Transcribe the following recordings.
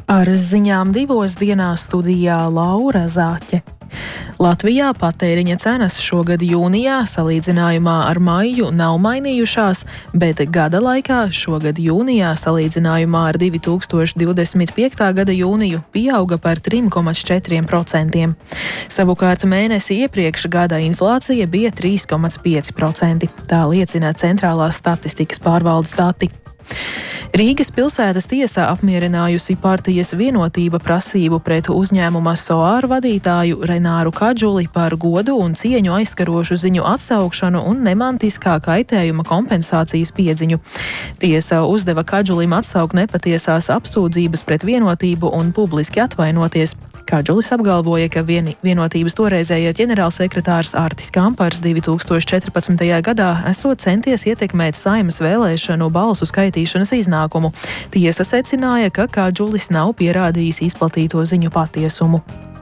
Ar ziņām 2 dienās studijā Laura Zāķe. Latvijā patēriņa cenas šogad jūnijā salīdzinājumā ar maiju nav mainījušās, bet gada laikā šogad jūnijā salīdzinājumā ar 2025. gada jūniju pieauga par 3,4%. Savukārt mēnesi iepriekš gada inflācija bija 3,5%. Tā liecina Centrālās statistikas pārvaldes dati. Rīgas pilsētas tiesā apmierinājusi partijas Vienotība prasību pret uzņēmuma SOAR vadītāju Renāru Kadžuli par godu un cieņu aizskarošu ziņu atsaukšanu un nemantiskā kaitējuma kompensācijas piedziņu. Tiesa uzdeva Kadžulim atsaukt nepatiesās apsūdzības pret Vienotību un publiski atvainoties. Kadžulis apgalvoja, ka Vienotības toreizējais ģenerālsekretārs Artis Kampars 2014. gadā esot centies ietekmēt Saeimas vēlēšanu balsu skaitīšanas iznākumu. Tiesa secināja, ka Kadžulis nav pierādījis izplatīto ziņu patiesumu.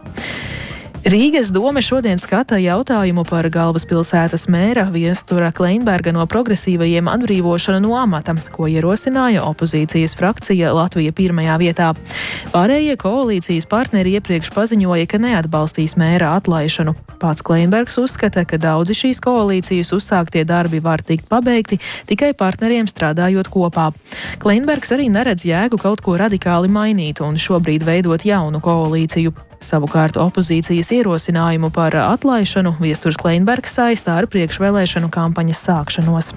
Rīgas dome šodien skata jautājumu par galvaspilsētas mēra Viestura Kleinberga no progresīvajiem atbrīvošanu no amata, ko ierosināja opozīcijas frakcija Latvija pirmajā vietā. Pārējie koalīcijas partneri iepriekš paziņoja, ka neatbalstīs mēra atlaišanu. Pats Kleinbergs uzskata, ka daudzi šīs koalīcijas uzsāktie darbi var tikt pabeigti tikai partneriem strādājot kopā. Kleinbergs arī neredz jēgu kaut ko radikāli mainīt un šobrīd veidot jaunu koalīciju. Savukārt opozīcijas ierosinājumu par atlaišanu Viesturs Kleinbergs saistā ar priekšvēlēšanu kampaņas sākšanos.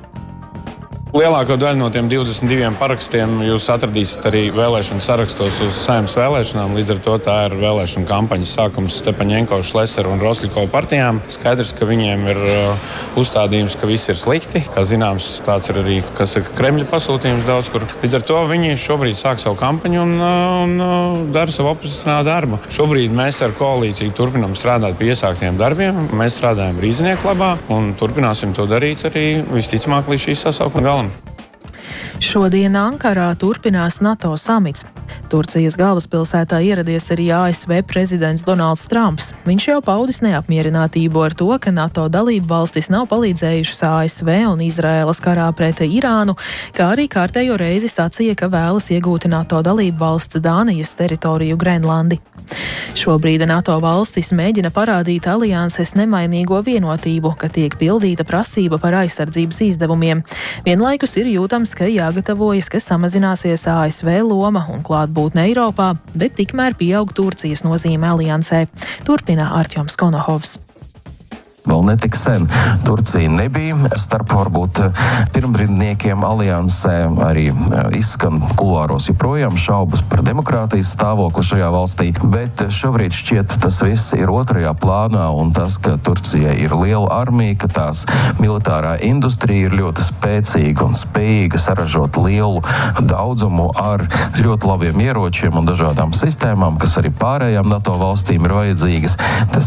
Lielāko daļu no tiem 22 parakstiem jūs atradīsiet arī vēlēšanu sarakstos uz Saeimas vēlēšanām. Līdz ar to tā ir vēlēšanu kampaņas sākums Stepaņenko, Šlesera un Rosļikovu partijām. Skaidrs, ka viņiem ir uzstādījums, ka viss ir slikti. Kā zināms, tāds ir arī Kremļa pasūtījums daudz kur. Līdz ar to viņi šobrīd sāk savu kampaņu un dara savu opozicionālu darbu. Šobrīd mēs ar koalīciju turpinām strādāt pie iesāktiem darbiem. Mēs strādājam Rīznieku labā un turpināsim to darīt arī visticamāk līdz šīs sasaukuma galam. Šodien Ankarā turpinās NATO samits. Turcijas galvaspilsētā ieradies arī ASV prezidents Donalds Trumps. Viņš jau paudis neapmierinātību ar to, ka NATO dalību valstis nav palīdzējušas ASV un Izraēlas karā pret Irānu, kā arī kārtējo reizi sacīja, ka vēlas iegūt NATO dalību valsts Dānijas teritoriju Grenlandi. Šobrīd NATO valstis mēģina parādīt alianses nemainīgo vienotību, ka tiek pildīta prasība par aizsardzības izdevumiem. Vienlaikus ir jūtams, ka jāgatavojas, ka samazināsies ASV loma un klātbūtne Eiropā, bet tikmēr pieaug Turcijas nozīme aliansē. Turpina Artjoms Konohovs. Vēl netik sen Turcija nebija starp varbūt pirmbrīdniekiem aliansē, arī izskan kuluāros joprojām šaubas par demokrātijas stāvokli šajā valstī, bet šobrīd šķiet tas viss ir otrajā plānā un tas, ka Turcija ir liela armija, ka tās militārā industrija ir ļoti spēcīga un spējīga saražot lielu daudzumu ar ļoti labiem ieročiem un dažādām sistēmām, kas arī pārējām NATO valstīm ir vajadzīgas. Tas